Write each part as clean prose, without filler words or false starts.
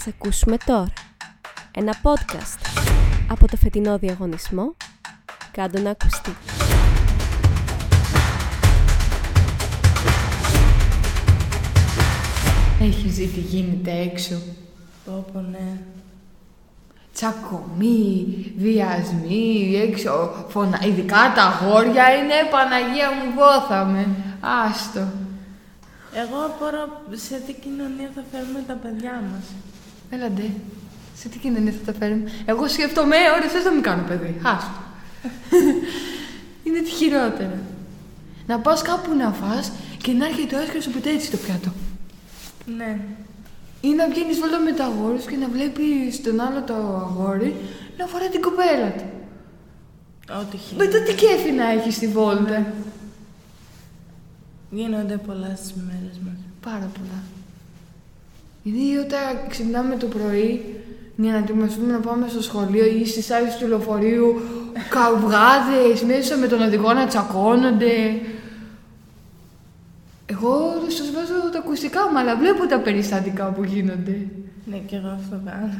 Ας ακούσουμε τώρα ένα podcast από το φετινό διαγωνισμό «Κάντο να ακουστεί». Έχεις δει τι γίνεται έξω? Πω, ναι. Τσακωμοί, βιασμοί, έξω ειδικά τα αγόρια είναι Παναγία μου βόθαμε. Άστο. Εγώ απορώ σε τι κοινωνία θα φέρουμε τα παιδιά μας. Έλαντε, σε τι κοινωνία θα τα φέρουμε? Εγώ σκέφτομαι ώρες θες να μην κάνω παιδί. Άστο. Είναι τη χειρότερα. Να πας κάπου να φας και να έρχεται ο άσκαρος σου πετάει έτσι στο πιάτο. Ναι. Ή να βγαίνεις βόλτα με τα αγόρια και να βλέπεις τον άλλο το αγόρι να φοράει την κοπέλα του. Ό,τι χειρότερο. Μετά τι κέφι να έχεις στη βόλτα. Γίνονται πολλά στις μέρες μας. Πάρα πολλά. Γιατί όταν ξυπνάμε το πρωί για να ετοιμαστούμε να πάμε στο σχολείο ή στις άδειες του λεωφορείου, καυγάδες μέσα με τον οδηγό να τσακώνονται. Εγώ σας βάζω τα ακουστικά μου, αλλά βλέπω τα περιστατικά που γίνονται. Ναι, και εγώ αυτό κάνω.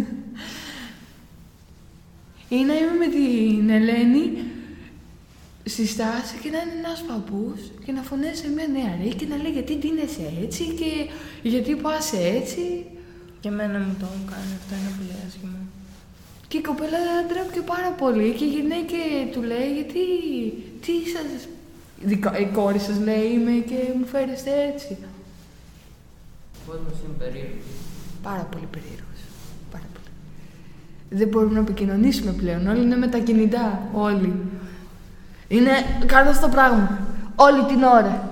Ή να είμαι με την Ελένη στη στάση και να είναι ένας παππούς και να φωνέσει μια νεαρή και να λέει γιατί ντύνεσαι έτσι και γιατί πας έτσι. Και εμένα μου το κάνει, αυτό είναι πολύ άσχημο. Και η κοπέλα ντρέπηκε πάρα πολύ και γυρνάει και του λέει γιατί, τι σας, η κόρη σας λέει είμαι και μου φέρεστε έτσι. Ο κόσμος είναι περίεργος. Πάρα πολύ περίεργος. Πάρα πολύ. Δεν μπορούμε να επικοινωνήσουμε πλέον. Όλοι είναι με τα κινητά. Όλοι. Είναι κάνω αυτό το πράγμα. Όλη την ώρα.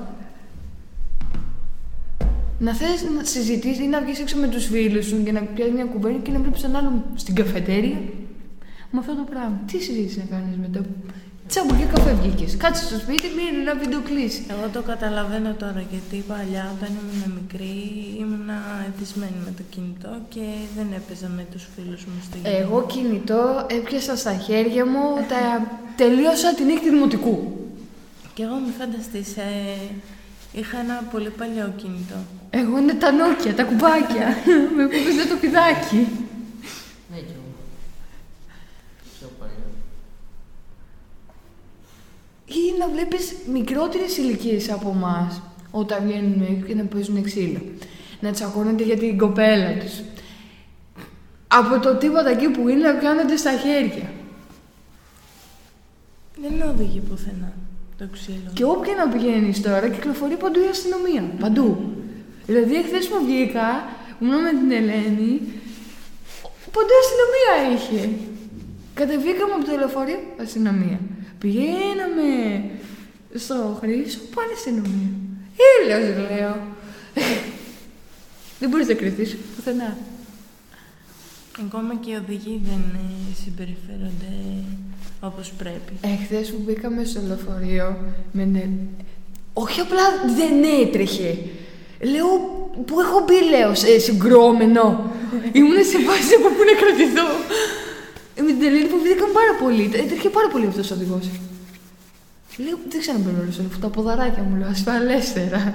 Να θες να συζητήσεις ή να βγεις έξω με τους φίλους σου και να πιάσεις μια κουβέντα και να βλέπεις τον άλλον στην καφετέρια. Με αυτό το πράγμα. Τι συζήτηση να κάνεις μετά? Τσαμπουκιά καφέ βγήκες. Κάτσε στο σπίτι, μείνει να βιντεοκλείσει. Εγώ το καταλαβαίνω τώρα γιατί παλιά όταν ήμουν μικρή ήμουν εθισμένη με το κινητό και δεν έπαιζα με τους φίλους μου στη γη. Εγώ κινητό έπιασα στα χέρια μου, τελείωσα την νύχτα δημοτικού. Και εγώ μη φανταστείς, είχα ένα πολύ παλιό κινητό. Εγώ είναι τα Nokia, τα κουμπάκια, με που έπαιζε το πηδάκι. Ναι, κι εγώ. Πιο παλιό. Ή να βλέπεις μικρότερες ηλικίες από εμάς όταν βγαίνουν και να παίζουν ξύλο. Να τσακώνονται για την κοπέλα τους. Από το τίποτα εκεί που είναι να πιάνονται στα χέρια. Δεν οδηγεί πουθενά το ξύλο. Και όποια να πηγαίνεις τώρα κυκλοφορεί παντού η αστυνομία. Παντού. Δηλαδή εχθές που βγήκα, ήμουν με την Ελένη, παντού η αστυνομία είχε. Κατεβήκαμε από το λεωφορείο, αστυνομία. Πηγαίναμε στο Χρήσο, πάλι αστυνομία. Έλεος, λέω. Δεν μπορείς να κρυφτείς πουθενά. Ακόμα και οι οδηγοί δεν συμπεριφέρονται όπως πρέπει. Χθες που μπήκαμε στο λεωφορείο, όχι απλά δεν έτρεχε. Λέω, που έχω μπει, λέω, συγκρόμενο. Ήμουν σε βάση από πού να κρατηθώ. Με την Ελένη φοβήθηκαν πάρα πολύ. Έτρεχε πάρα πολύ αυτός ο οδηγός. Λέω, δεν ξαναμπαίνω όλο αυτό. Τα ποδαράκια μου, λέω, ασφαλέστερα.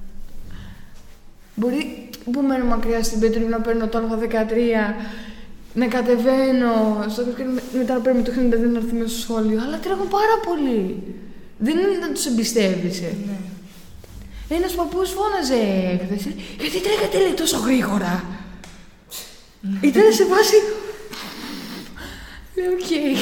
Μπορεί που μένω μακριά στην Πέτρου να παίρνω το Α13, να κατεβαίνω στο και μετά να παίρνω το 92 να έρθουμε στο σχολείο. Αλλά τρέχουν πάρα πολύ. Δεν είναι να τους εμπιστεύεσαι. Ναι. Ένας παππούς φώναζε χθες. Γιατί τρέχατε, λέει, τόσο γρήγορα? Ήταν σε βάση. Λέω, οκ.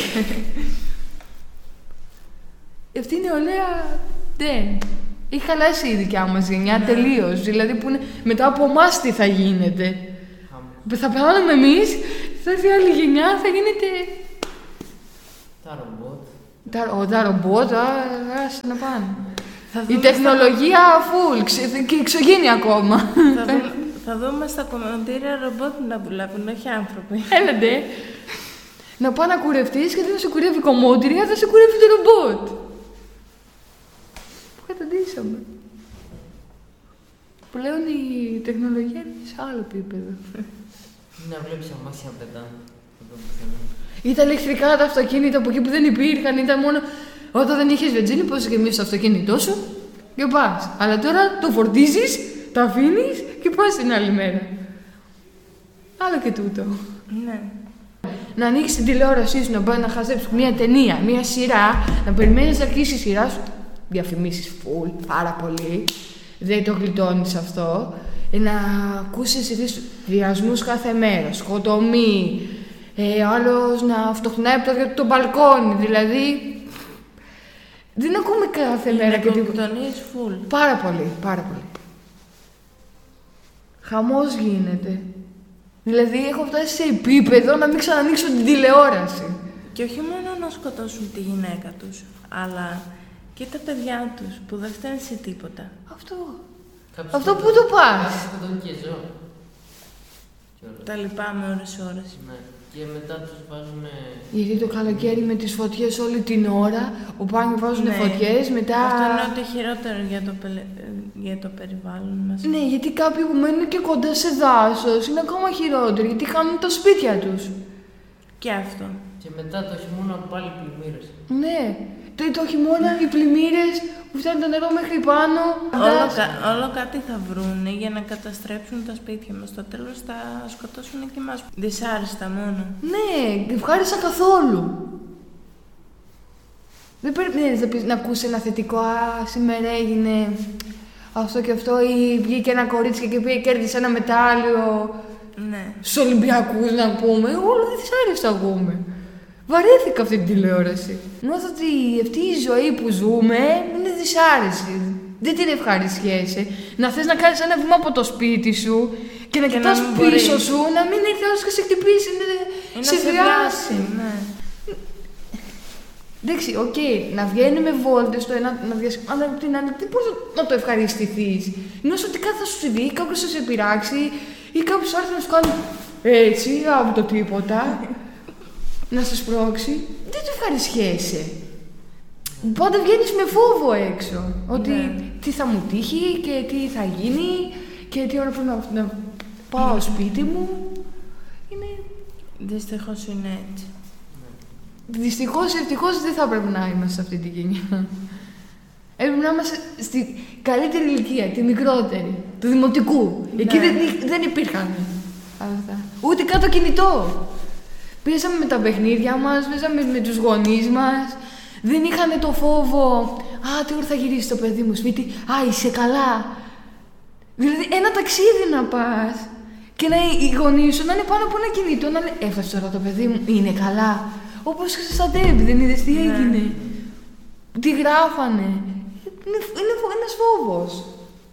Αυτή η νεολαία δεν. Έχει χαλάσει η δικιά μας γενιά τελείως. Δηλαδή που είναι μετά από εμάς τι θα γίνεται. Θα πεθάνουμε εμείς, θα έρθει άλλη γενιά, θα γίνεται. Τα ρομπότ. Τα ρομπότ, άσε να πάνε. Η τεχνολογία full και εξωγήινη ακόμα. Θα δούμε στα κομμωτήρια ρομπότ να δουλεύουν, όχι άνθρωποι. Έλατε. Να πάει να κουρευτείς και δεν θα σε κουρεύει η κομμότηρια, θα σε κουρεύει το ρομπότ. Που καταντήσαμε. Πλέον η τεχνολογία είναι σε άλλο επίπεδο. Να βλέπεις αμάξια πετάνε. Ή τα ηλεκτρικά τα αυτοκίνητα από εκεί που δεν υπήρχαν, ήταν μόνο όταν δεν είχες βενζίνη, πώς γεμίσεις το αυτοκίνητό σου και πας. Αλλά τώρα το φορτίζεις, το αφήνεις και πας την άλλη μέρα. Άλλο και τούτο. Ναι. Να ανοίξει την τηλεόρασή σου, να πάει να χαζέψει μια ταινία, μια σειρά, να περιμένει να αρχίσει η σειρά σου. Διαφημίσεις full, πάρα πολύ. Δεν το γλιτώνεις αυτό. Να ακούσεις βιασμούς κάθε μέρα, σκοτωμή. Άλλος να φτωχνάει από το μπαλκόνι, δηλαδή. Δεν ακούμε κάθε μέρα και τίποτα. Γλιτώνεις full. Πάρα πολύ, πάρα πολύ. Χαμός γίνεται. Δηλαδή έχω φτάσει σε επίπεδο να μην ξανανοίξω την τηλεόραση. Και όχι μόνο να σκοτώσουν τη γυναίκα τους, αλλά και τα παιδιά τους που δεν φταίνουν σε τίποτα. Αυτό που το πας. Κάποιοι σκοτώνουν και ζώα. Τα λυπάμαι ώρες. Ναι. Και μετά τους βάζουν. Γιατί το καλοκαίρι με τις φωτιές όλη την ώρα, οπάνε βάζουν φωτιές, μετά. Αυτό είναι ό,τι χειρότερο για το περιβάλλον μας. Ναι, γιατί κάποιοι που μένουν και κοντά σε δάσος είναι ακόμα χειρότερο, γιατί χάνουν τα σπίτια τους. Και αυτό. Και μετά το χειμώνα πάλι πλημμύρες. Ναι, το χειμώνα οι πλημμύρες που φτάνει το νερό μέχρι πάνω. Όλο κάτι θα βρούνε για να καταστρέψουν τα σπίτια μας. Στο τέλος θα σκοτώσουν και εμάς. Δυσάρεστα μόνο. Ναι, ευχάριστα καθόλου. Δεν πρέπει να ακούσει ένα θετικό. Σήμερα έγινε αυτό και αυτό, ή βγήκε ένα κορίτσι και πήγε κέρδισε ένα μετάλλιο. Ναι. Στους Ολυμπιακούς να πούμε. Όλο δυσάρεστα ακούμε. Βαρέθηκα αυτή την τηλεόραση. Νιώθω ότι αυτή η ζωή που ζούμε είναι δυσάρεστη. Δεν την ευχαριστιέσαι. Να θες να κάνεις ένα βήμα από το σπίτι σου και να κοιτάς πίσω σου, να μην έρθει άλλος και σε χτυπήσει, σε βιάσει. Ναι. Εντάξει, οκ, να βγαίνουμε βόλτες το ένα, αλλά από την άλλη, δεν μπορείς να το ευχαριστηθείς. Νιώθω ότι κάτι θα σου συμβεί, κάποιος θα σε πειράξει ή κάποιος θα έρθει να σου κάνει έτσι, από το τίποτα. Να σε σπρώξει, δεν το ευχαριστιέσαι. Πάντα βγαίνεις με φόβο έξω. Ότι τι θα μου τύχει και τι θα γίνει και τι ώρα πρέπει να πάω σπίτι μου. Είναι. Δυστυχώς είναι έτσι. Δυστυχώς, ευτυχώς δεν θα πρέπει να είμαστε σε αυτή τη γενιά. Έπρεπε να είμαστε στη καλύτερη ηλικία, τη μικρότερη, του δημοτικού. Εκεί δεν υπήρχαν αυτά. Ούτε κάτω κινητό. Παίζαμε με τα παιχνίδια μας, παίζαμε με τους γονείς μας. Δεν είχαν το φόβο, τι ώρα θα γυρίσει το παιδί μου σπίτι, είσαι καλά. Δηλαδή ένα ταξίδι να πας και οι γονείς σου να είναι πάνω από ένα κινητό, να λένε έφτασε τώρα το παιδί μου, είναι καλά. Όπως στα τέμπη, δεν είδες τι έγινε. Τι γράφανε. Είναι ένας φόβος.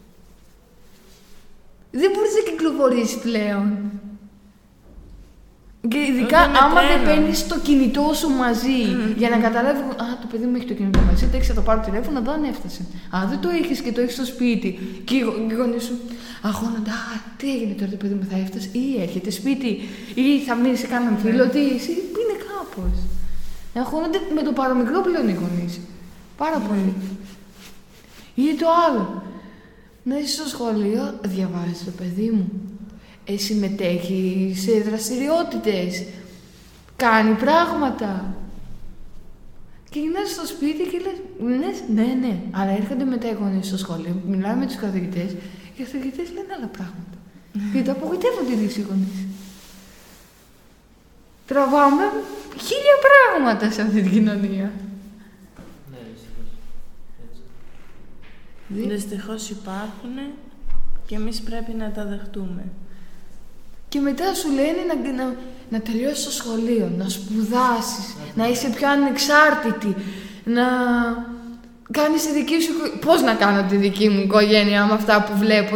Δεν μπορείς να κυκλοφορήσεις πλέον. Και ειδικά άμα δεν παίρνεις το κινητό σου μαζί για να καταλάβει, το παιδί μου έχει το κινητό μαζί, θα το πάρω τηλέφωνο, δεν έφτασε. Δεν το έχεις και το έχεις στο σπίτι. Και οι γονείς σου αγχώνονται, τι έγινε τώρα, το παιδί μου θα έφτασε, ή έρχεται σπίτι, ή θα μείνει σε κανέναν φίλο της, ή είναι κάπως. Αγχώνονται με το παραμικρό πλέον οι γονείς. Πάρα πολύ. Ή το άλλο. Να είσαι στο σχολείο, διαβάζεις το παιδί μου. Συμμετέχει σε δραστηριότητες, κάνει πράγματα. Και γυρνάς στο σπίτι και λες, ναι, αλλά έρχονται μετά οι γονείς στο σχολείο, μιλάμε με τους καθηγητές και οι καθηγητές λένε άλλα πράγματα. Γιατί απογοητεύονται οι γονείς. Τραβάμε 1000 πράγματα σε αυτή την κοινωνία. Ναι, δυστυχώς. Δυστυχώς υπάρχουν και εμείς πρέπει να τα δεχτούμε. Και μετά σου λένε να τελειώσεις το σχολείο, να σπουδάσεις, να είσαι πιο ανεξάρτητη, να κάνεις τη δική σου οικογένεια. Πώς να κάνω τη δική μου οικογένεια με αυτά που βλέπω.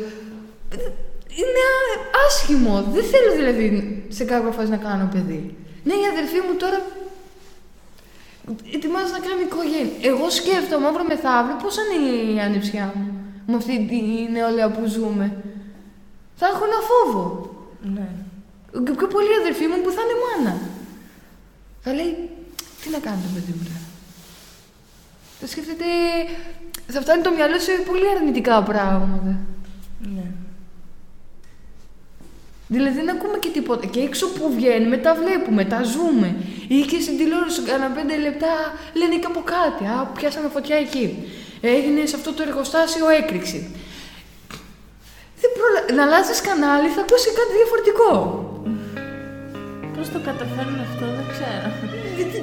Είναι άσχημο. Δεν θέλω δηλαδή σε κάποια φάση να κάνω παιδί. Ναι, η αδερφή μου τώρα ετοιμάζει να κάνει οικογένεια. Εγώ σκέφτομαι αύριο μεθαύριο πώς θα είναι η ανεψιά μου με αυτή τη νεολαία που ζούμε. Θα έχω ένα φόβο. Ναι. Και πιο πολύ η αδερφή μου που θα είναι μάνα. Θα λέει, τι να κάνει το παιδί μου τώρα. Θα σκέφτεται, θα φτάνει το μυαλό σε πολύ αρνητικά πράγματα. Ναι. Δηλαδή δεν ακούμε και τίποτα. Και έξω που βγαίνουμε, τα βλέπουμε, τα ζούμε. Ή και στην τηλεόραση, κάνα 5 λεπτά λένε και από κάτι. Πιάσαμε φωτιά εκεί. Έγινε σε αυτό το εργοστάσιο έκρηξη. Να αλλάζεις κανάλι, θα ακούσει κάτι διαφορετικό. το καταφέρνουν αυτό δεν ξέρω.